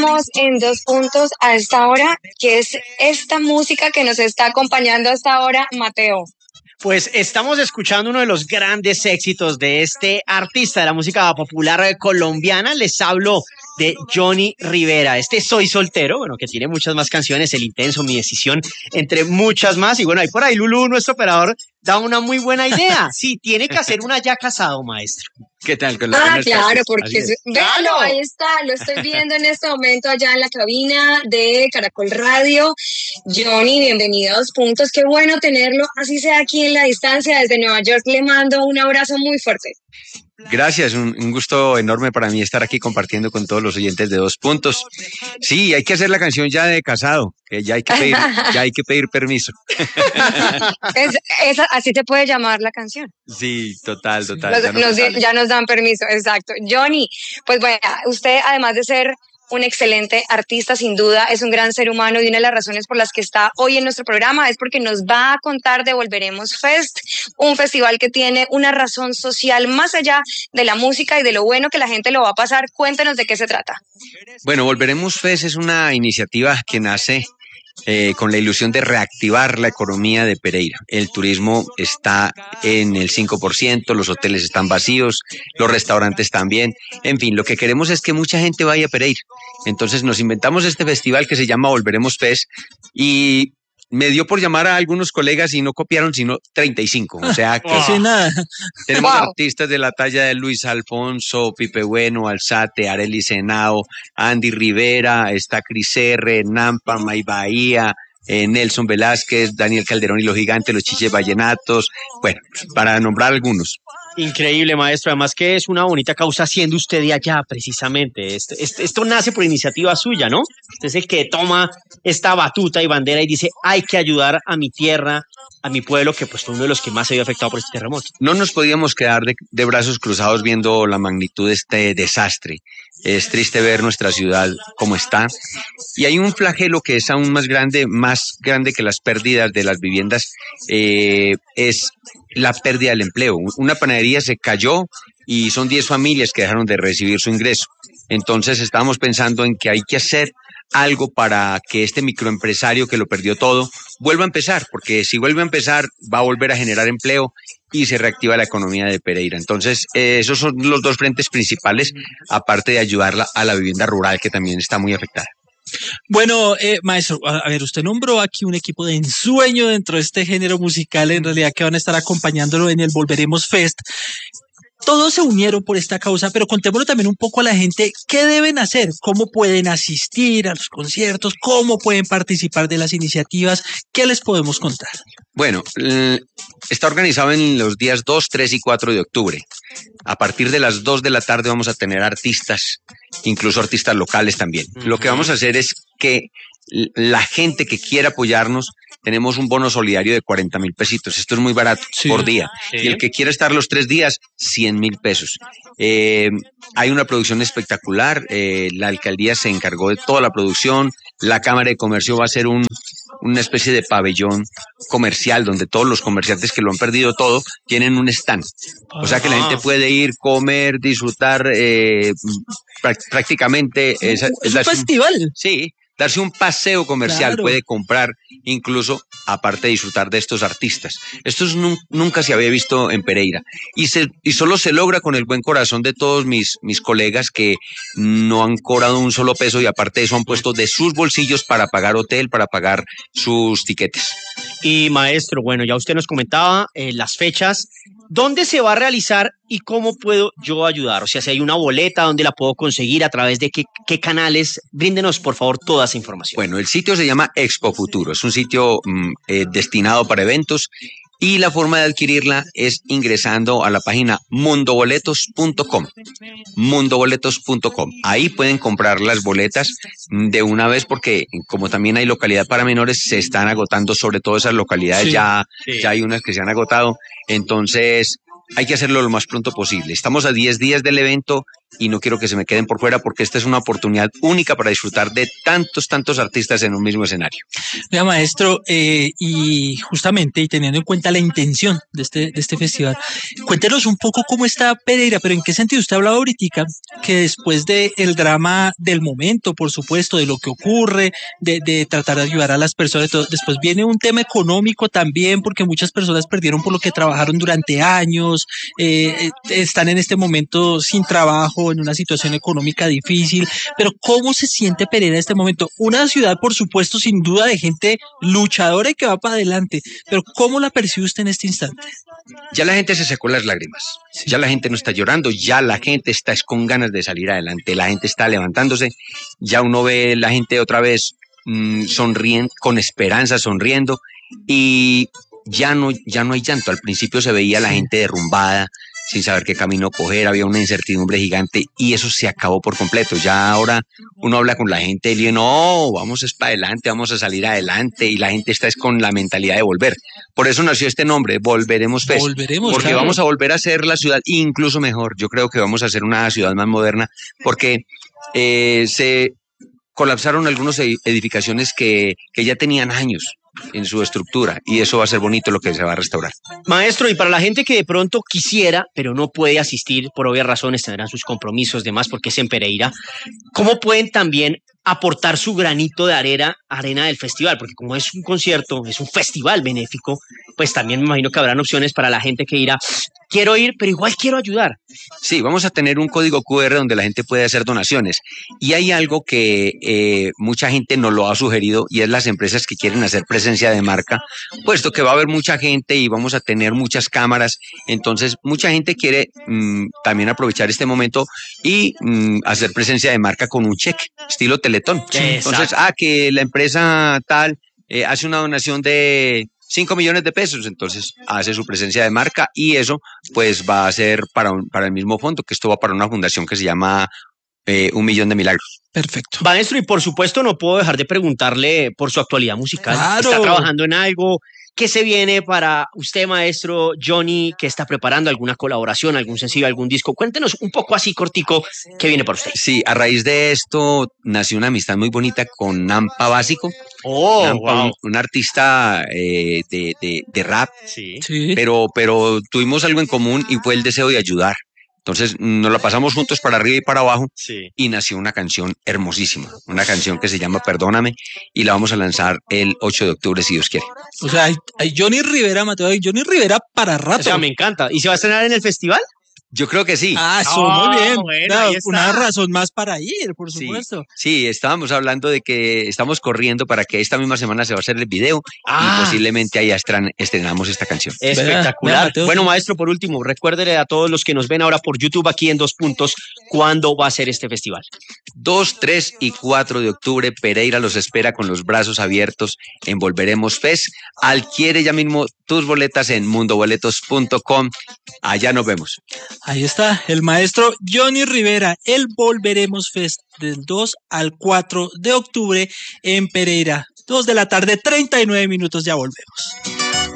estamos en Dos Puntos a esta hora, que es esta música que nos está acompañando hasta ahora, Mateo. Pues estamos escuchando uno de los grandes éxitos de este artista de la música popular colombiana. Les hablo de Johnny Rivera. Soy Soltero, bueno, que tiene muchas más canciones, El Intenso, Mi Decisión, entre muchas más. Y bueno, ahí por ahí Lulú, nuestro operador, da una muy buena idea. Sí, tiene que hacer una ya casado, maestro. ¿Qué tal con la claro, porque véalo, ahí está, lo estoy viendo en este momento allá en la cabina de Caracol Radio. Johnny, bienvenido a Dos Puntos, qué bueno tenerlo, así sea aquí en la distancia desde Nueva York. Le mando un abrazo muy fuerte. Gracias, un gusto enorme para mí estar aquí compartiendo con todos los oyentes de Dos Puntos. Sí, hay que hacer la canción ya de casado, que ya hay que pedir permiso. Así se puede llamar la canción. Sí, total. Ya nos dan permiso, exacto. Johnny, pues bueno, usted además de ser un excelente artista, sin duda, es un gran ser humano, y una de las razones por las que está hoy en nuestro programa es porque nos va a contar de Volveremos Fest, un festival que tiene una razón social más allá de la música y de lo bueno que la gente lo va a pasar. Cuéntenos de qué se trata. Bueno, Volveremos Fest es una iniciativa que nace con la ilusión de reactivar la economía de Pereira. El turismo está en el 5%, los hoteles están vacíos, los restaurantes también. En fin, lo que queremos es que mucha gente vaya a Pereira. Entonces nos inventamos este festival que se llama Volveremos Fest, y me dio por llamar a algunos colegas y no copiaron sino 35. O sea que tenemos artistas de la talla de Luis Alfonso, Pipe Bueno, Alzate, Arelis Henao, Andy Rivera, está Cris R, Nampa, May Bahía, Nelson Velázquez, Daniel Calderón y los Gigantes, los Chiches Vallenatos, bueno, para nombrar algunos. Increíble, maestro. Además que es una bonita causa, siendo usted de allá, precisamente. Esto nace por iniciativa suya, ¿no? Usted es el que toma esta batuta y bandera y dice, hay que ayudar a mi tierra, a mi pueblo, que pues fue uno de los que más se vio afectado por este terremoto. No nos podíamos quedar de brazos cruzados viendo la magnitud de este desastre. Es triste ver nuestra ciudad como está. Y hay un flagelo que es aún más grande que las pérdidas de las viviendas, es la pérdida del empleo. Una panadería se cayó y son 10 familias que dejaron de recibir su ingreso. Entonces estábamos pensando en que hay que hacer algo para que este microempresario que lo perdió todo vuelva a empezar, porque si vuelve a empezar va a volver a generar empleo y se reactiva la economía de Pereira. Entonces esos son los dos frentes principales, aparte de ayudarla a la vivienda rural, que también está muy afectada. Bueno, maestro, a ver, usted nombró aquí un equipo de ensueño dentro de este género musical, en realidad, que van a estar acompañándolo en el Volveremos Fest. Todos se unieron por esta causa, pero contémoslo también un poco a la gente. ¿Qué deben hacer? ¿Cómo pueden asistir a los conciertos? ¿Cómo pueden participar de las iniciativas? ¿Qué les podemos contar? Bueno, está organizado en los días 2, 3 y 4 de octubre. A partir de las 2 de la tarde vamos a tener artistas, incluso artistas locales también. Lo que vamos a hacer es que la gente que quiera apoyarnos, tenemos un bono solidario de 40,000 pesitos. Esto es muy barato, por día. Sí. Y el que quiera estar los 3 días, 100,000 pesos. Hay una producción espectacular. La alcaldía se encargó de toda la producción. La Cámara de Comercio va a ser una especie de pabellón comercial donde todos los comerciantes que lo han perdido todo tienen un stand. O sea que la gente puede ir, comer, disfrutar, prácticamente. Es un festival. Sí. Darse un paseo comercial, claro. Puede comprar, incluso, aparte de disfrutar de estos artistas. Esto nunca se había visto en Pereira. Y solo se logra con el buen corazón de todos mis colegas, que no han cobrado un solo peso, y aparte de eso han puesto de sus bolsillos para pagar hotel, para pagar sus tiquetes. Y maestro, bueno, ya usted nos comentaba las fechas. ¿Dónde se va a realizar y cómo puedo yo ayudar? O sea, si hay una boleta, ¿dónde la puedo conseguir? ¿A través de qué canales? Bríndenos, por favor, toda esa información. Bueno, el sitio se llama Expo Futuro. Es un sitio destinado para eventos, y la forma de adquirirla es ingresando a la página mundoboletos.com. mundoboletos.com. Ahí pueden comprar las boletas de una vez, porque como también hay localidad para menores, se están agotando, sobre todo esas localidades. Sí, ya hay unas que se han agotado. Entonces hay que hacerlo lo más pronto posible. Estamos a 10 días del evento y no quiero que se me queden por fuera porque esta es una oportunidad única para disfrutar de tantos artistas en un mismo escenario. Mira, maestro, y justamente, y teniendo en cuenta la intención de este festival, cuéntenos un poco cómo está Pereira, pero en qué sentido usted hablaba ahorita que después del drama del momento, por supuesto, de lo que ocurre, de tratar de ayudar a las personas, todo, después viene un tema económico también, porque muchas personas perdieron por lo que trabajaron durante años, están en este momento sin trabajo, en una situación económica difícil, pero ¿cómo se siente Pereira en este momento? Una ciudad, por supuesto, sin duda de gente luchadora y que va para adelante, pero ¿cómo la percibe usted en este instante? Ya la gente se secó las lágrimas, ya la gente no está llorando, ya la gente está con ganas de salir adelante, la gente está levantándose, ya uno ve la gente otra vez sonriendo, con esperanza, sonriendo, y ya no hay llanto. Al principio se veía la gente derrumbada, sin saber qué camino coger, había una incertidumbre gigante y eso se acabó por completo. Ya ahora uno habla con la gente y dice, no, vamos para adelante, vamos a salir adelante, y la gente está con la mentalidad de volver. Por eso nació este nombre, Volveremos Fest. Porque claro, vamos a volver a ser la ciudad incluso mejor. Yo creo que vamos a ser una ciudad más moderna porque se colapsaron algunas edificaciones que ya tenían años en su estructura, y eso va a ser bonito lo que se va a restaurar. Maestro, y para la gente que de pronto quisiera, pero no puede asistir por obvias razones, tendrán sus compromisos, demás, porque es en Pereira, ¿cómo pueden también aportar su granito de arena del festival? Porque como es un concierto, es un festival benéfico, pues también me imagino que habrán opciones para la gente que dirá, quiero ir, pero igual quiero ayudar. Sí, vamos a tener un código QR donde la gente puede hacer donaciones, y hay algo que mucha gente nos lo ha sugerido, y es las empresas que quieren hacer presencia de marca, puesto que va a haber mucha gente y vamos a tener muchas cámaras. Entonces mucha gente quiere también aprovechar este momento y hacer presencia de marca con un cheque, estilo Teletón. Sí, entonces, que la empresa tal hace una donación de 5 millones de pesos, entonces hace su presencia de marca, y eso pues va a ser para el mismo fondo, que esto va para una fundación que se llama 1.000.000 de Milagros. Perfecto. Maestro, y por supuesto no puedo dejar de preguntarle por su actualidad musical. Claro. ¿Está trabajando en algo? ¿Qué se viene para usted, maestro Johnny? ¿Qué está preparando? ¿Alguna colaboración, algún sencillo, algún disco? Cuéntenos un poco así cortico qué viene para usted. Sí, a raíz de esto nació una amistad muy bonita con Nampa Básico. Oh, Nampa, wow. un artista de rap, Sí. pero tuvimos algo en común y fue el deseo de ayudar. Entonces nos la pasamos juntos para arriba y para abajo, Sí. y nació una canción hermosísima, una canción que se llama Perdóname, y la vamos a lanzar el 8 de octubre si Dios quiere. O sea, hay Johnny Rivera, Mateo, hay Johnny Rivera para rato. O sea, me encanta. ¿Y se va a estrenar en el festival? Yo creo que sí. Eso, muy bien. Bueno, Claro, una razón más para ir, por supuesto. Sí, estábamos hablando de que estamos corriendo para que esta misma semana se va a hacer el video y posiblemente ahí estrenamos esta canción. Espectacular. Mateo, bueno, sí. maestro, por último, recuérdele a todos los que nos ven ahora por YouTube aquí en 2 Puntos, ¿cuándo va a ser este festival? 2, 3 y 4 de octubre, Pereira los espera con los brazos abiertos en Volveremos Fest. Adquiere ya mismo tus boletas en mundoboletos.com. Allá nos vemos. Ahí está, el maestro Johnny Rivera, el Volveremos Fest del 2 al 4 de octubre en Pereira. 2 de la tarde, 39 minutos, ya volvemos.